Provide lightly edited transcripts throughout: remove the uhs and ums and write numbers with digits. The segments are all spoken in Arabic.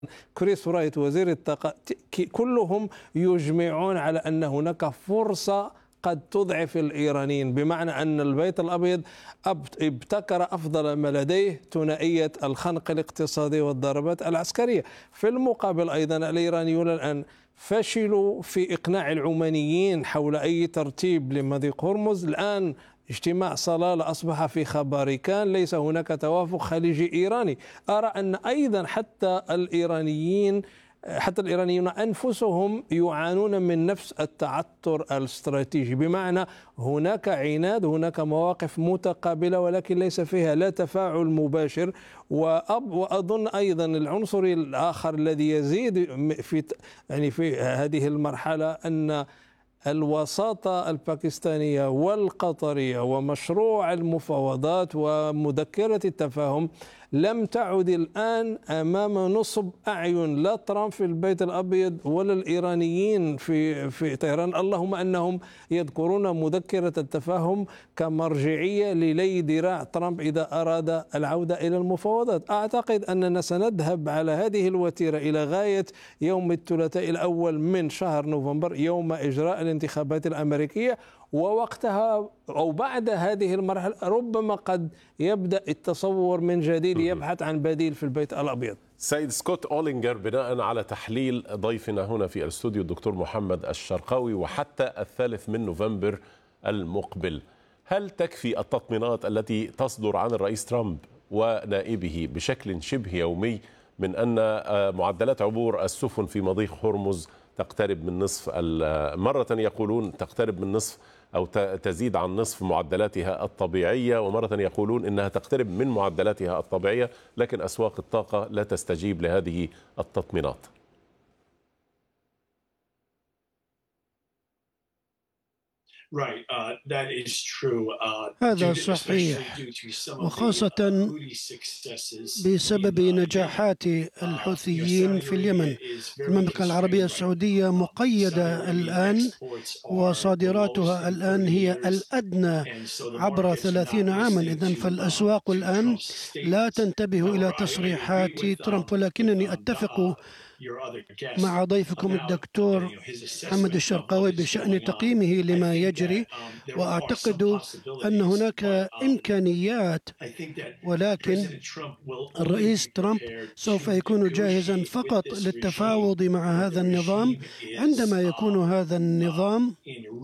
كريس رايت وزير الطاقة، كلهم يجمعون على أن هناك فرصة قد تضعف الإيرانيين، بمعنى أن البيت الأبيض ابتكر أفضل ما لديه، ثنائية الخنق الاقتصادي والضربات العسكرية. في المقابل أيضا الإيرانيون الآن فشلوا في إقناع العمانيين حول أي ترتيب لمضيق هرمز. الآن اجتماع صلالة أصبح في خباريكان، ليس هناك توافق خليجي إيراني. أرى أن أيضا حتى الإيرانيون أنفسهم يعانون من نفس التعثر الاستراتيجي، بمعنى هناك عناد، هناك مواقف متقابلة ولكن ليس فيها لا تفاعل مباشر. وأظن أيضا العنصر الآخر الذي يزيد في هذه المرحلة أن الوساطة الباكستانية والقطرية ومشروع المفاوضات ومذكرة التفاهم لم تعد الآن أمام نصب أعين لا ترامب في البيت الأبيض ولا الإيرانيين في طهران، اللهم أنهم يذكرون مذكرة التفاهم كمرجعية للي ذراع ترامب إذا أراد العودة إلى المفاوضات. أعتقد أننا سنذهب على هذه الوتيرة إلى غاية يوم الثلاثاء الأول من شهر نوفمبر، يوم إجراء الانتخابات الأمريكية، ووقتها أو بعد هذه المرحلة ربما قد يبدأ التصور من جديد يبحث عن بديل في البيت الأبيض. سيد سكوت أولينجر، بناء على تحليل ضيفنا هنا في الاستوديو الدكتور محمد الشرقاوي، وحتى 3 نوفمبر المقبل، هل تكفي التطمينات التي تصدر عن الرئيس ترامب ونائبه بشكل شبه يومي من أن معدلات عبور السفن في مضيق هرمز تقترب من نصف، مرة يقولون تقترب من نصف أو تزيد عن نصف معدلاتها الطبيعية، ومرة يقولون إنها تقترب من معدلاتها الطبيعية، لكن أسواق الطاقة لا تستجيب لهذه التطمينات؟ هذا صحيح، وخاصة بسبب نجاحات الحوثيين في اليمن. المملكة العربية السعودية مقيدة الآن، وصادراتها الآن هي الأدنى عبر 30 عاما. إذن فالأسواق الآن لا تنتبه إلى تصريحات ترامب، ولكنني أتفق مع ضيفكم الدكتور محمد الشرقاوي بشأن تقييمه لما يجري، وأعتقد أن هناك إمكانيات، ولكن الرئيس ترامب سوف يكون جاهزا فقط للتفاوض مع هذا النظام عندما يكون هذا النظام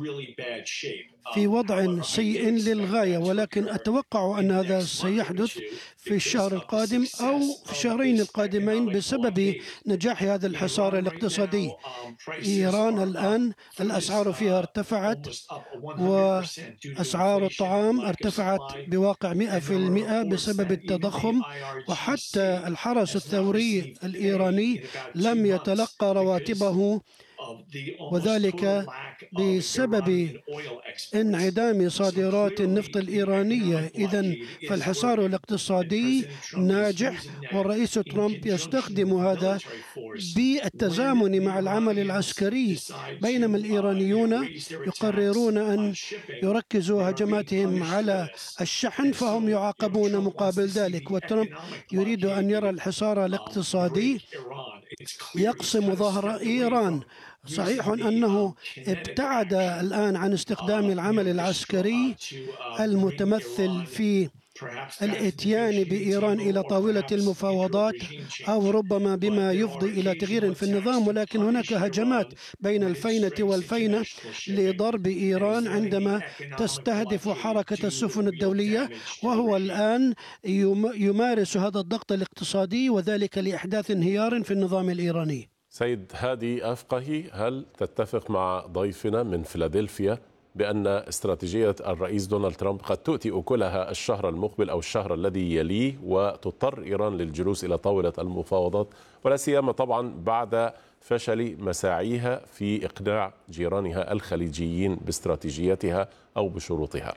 في وضع سيء للغاية. ولكن أتوقع أن هذا سيحدث في الشهر القادم أو في الشهرين القادمين بسبب نجاح هذا الحصار الاقتصادي. إيران الآن الأسعار فيها ارتفعت، وأسعار الطعام ارتفعت بواقع 100% بسبب التضخم، وحتى الحرس الثوري الإيراني لم يتلقى رواتبه، وذلك بسبب انعدام صادرات النفط الإيرانية. إذن فالحصار الاقتصادي ناجح، والرئيس ترامب يستخدم هذا بالتزامن مع العمل العسكري، بينما الإيرانيون يقررون أن يركزوا هجماتهم على الشحن فهم يعاقبون مقابل ذلك. وترامب يريد أن يرى الحصار الاقتصادي يقسم ظهر إيران. صحيح أنه ابتعد الآن عن استخدام العمل العسكري المتمثل في الاتيان بإيران إلى طاولة المفاوضات أو ربما بما يفضي إلى تغيير في النظام، ولكن هناك هجمات بين الفينة والفينة لضرب إيران عندما تستهدف حركة السفن الدولية، وهو الآن يمارس هذا الضغط الاقتصادي، وذلك لإحداث انهيار في النظام الإيراني. سيد هادي أفقهي، هل تتفق مع ضيفنا من فيلادلفيا بأن استراتيجية الرئيس دونالد ترامب قد تؤتي أكلها الشهر المقبل أو الشهر الذي يليه، وتضطر إيران للجلوس إلى طاولة المفاوضات، ولا سيما طبعا بعد فشل مساعيها في إقناع جيرانها الخليجيين باستراتيجيتها أو بشروطها؟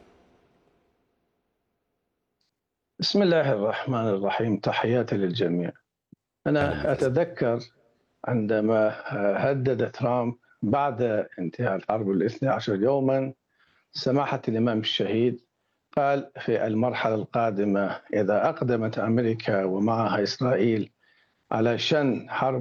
بسم الله الرحمن الرحيم، تحياتي للجميع. أنا أتذكر عندما هدد ترامب بعد انتهاء الحرب 12 يوما سماحة الإمام الشهيد، قال في المرحلة القادمة إذا أقدمت أمريكا ومعها إسرائيل على شن حرب